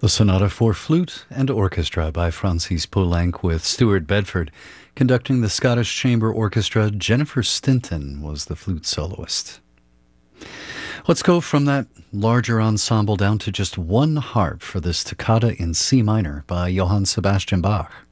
The Sonata for Flute and Orchestra by Francis Poulenc with Stuart Bedford. Conducting the Scottish Chamber Orchestra, Jennifer Stinton was the flute soloist. Let's go from that larger ensemble down to just one harp for this toccata in C minor by Johann Sebastian Bach.